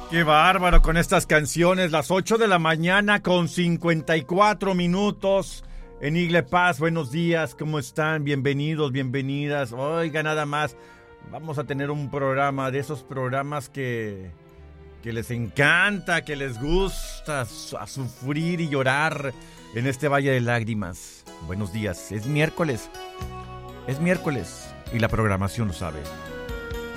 Qué bárbaro con estas canciones. Las 8 de la mañana con 54 minutos. En Igle Paz, buenos días, ¿cómo están? Bienvenidos, bienvenidas. Oiga, nada más, vamos a tener un programa de esos programas que les encanta, que les gusta a sufrir y llorar en este Valle de Lágrimas. Buenos días, es miércoles y la programación lo sabe.